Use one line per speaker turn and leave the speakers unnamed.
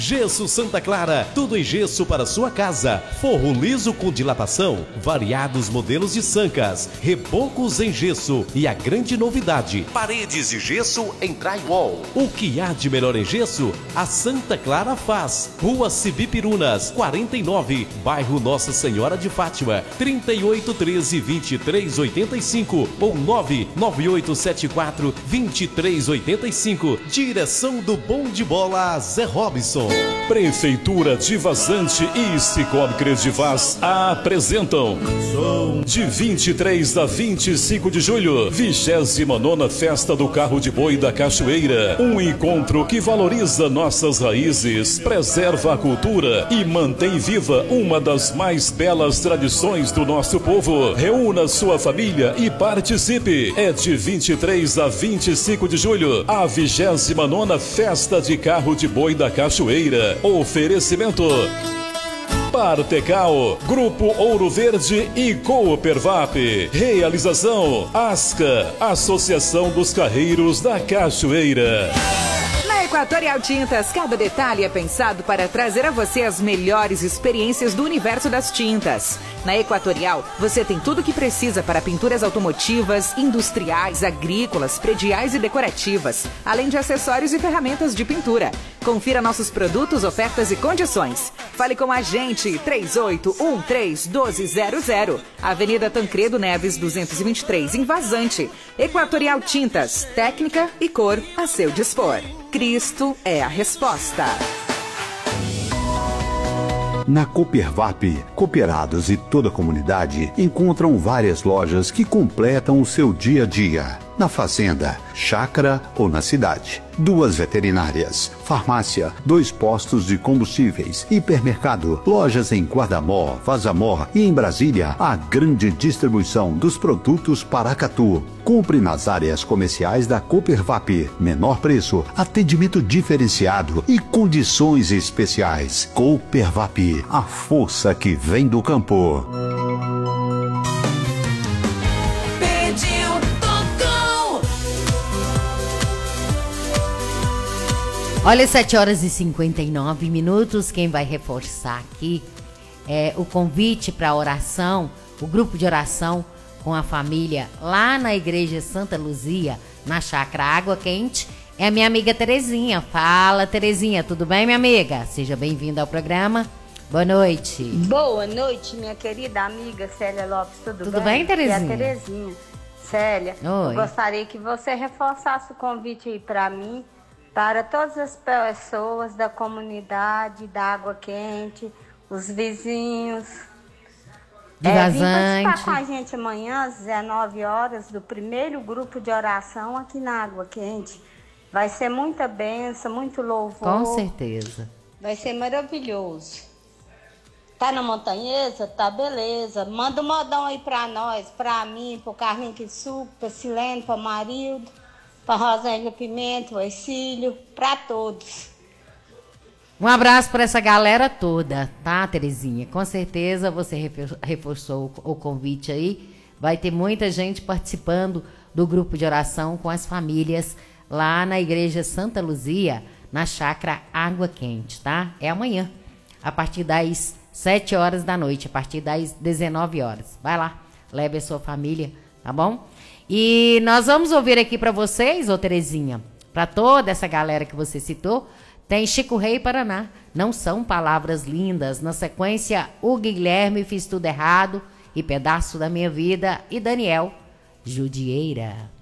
Gesso Santa Clara, tudo em gesso para sua casa. Forro liso com dilatação, variados modelos de sancas, rebocos em gesso e a grande novidade, paredes de gesso em drywall. O que há de melhor em gesso, a Santa Clara faz. Rua Cibipirunas, 49, bairro Nossa Senhora de Fátima, 3813-2385 ou 99874-2385. Direção do Bom de Bola, Zé Robson.
Prefeitura de Vazante e Cicobi Credivaz apresentam de 23 a 25 de julho, 29ª Festa do Carro de Boi da Cachoeira. Um encontro que valoriza nossas raízes, preserva a cultura e mantém viva uma das mais belas tradições do nosso povo. Reúna sua família e participe. É de 23 a 25 de julho, a 29ª Festa de Carro de Boi da Cachoeira. Oferecimento Partecal, Grupo Ouro Verde e Coopervap. Realização Asca, Associação dos Carreiros da Cachoeira.
Na Equatorial Tintas, cada detalhe é pensado para trazer a você as melhores experiências do universo das tintas. Na Equatorial, você tem tudo o que precisa para pinturas automotivas, industriais, agrícolas, prediais e decorativas, além de acessórios e ferramentas de pintura. Confira nossos produtos, ofertas e condições. Fale com a gente, 3813-1200, Avenida Tancredo Neves, 223, em Vazante. Equatorial Tintas, técnica e cor a seu dispor. Cristo é a resposta.
Na Coopervap, cooperados e toda a comunidade encontram várias lojas que completam o seu dia a dia. Na fazenda, chácara ou na cidade. 2 veterinárias, farmácia, 2 postos de combustíveis, hipermercado, lojas em Guardamó, Vazamó e em Brasília, a grande distribuição dos produtos Paracatu. Compre nas áreas comerciais da Coopervap. Menor preço, atendimento diferenciado e condições especiais. Coopervap, a força que vem do campo.
Olha, 7h59. Quem vai reforçar aqui é o convite para a oração, o grupo de oração com a família lá na Igreja Santa Luzia, na Chácara Água Quente, é a minha amiga Terezinha. Fala, Terezinha, tudo bem, minha amiga? Seja bem-vinda ao programa. Boa noite.
Boa noite, minha querida amiga Célia Lopes, tudo bem?
Tudo bem, Terezinha?
E a Terezinha. Célia,
Oi.
eu gostaria que você reforçasse o convite aí para mim, para todas as pessoas da comunidade da Água Quente, os vizinhos.
De
Vem
Vazante.
participar com a gente amanhã às 19 horas do primeiro grupo de oração aqui na Água Quente. Vai ser muita bênção, muito louvor.
Com certeza.
Vai ser maravilhoso. Tá na Montanhesa? Tá, beleza. Manda um modão aí pra nós, pra mim, pro Carlinhos Quissuco, pra Silene, pra Marildo, pra Rosângela Pimenta, o Ercílio, pra todos.
Um abraço para essa galera toda, tá, Terezinha? Com certeza você reforçou o convite aí. Vai ter muita gente participando do grupo de oração com as famílias lá na Igreja Santa Luzia, na Chácara Água Quente, tá? É amanhã, a partir das 7 horas da noite, a partir das 19 horas. Vai lá, leve a sua família, tá bom? E nós vamos ouvir aqui para vocês, ô Terezinha, para toda essa galera que você citou, tem Chico Rei Paraná. Não são palavras lindas. Na sequência, o Guilherme, Fiz Tudo Errado e Pedaço da Minha Vida, e Daniel, Judieira.